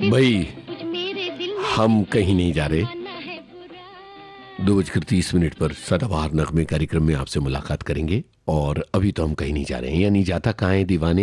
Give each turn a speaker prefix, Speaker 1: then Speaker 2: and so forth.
Speaker 1: भाई हम कहीं नहीं जा रहे। 2:30 पर सदाबहार नगमे कार्यक्रम में आपसे मुलाकात करेंगे और अभी तो हम कहीं नहीं जा रहे हैं। या नहीं जाता कहाँ है दीवाने।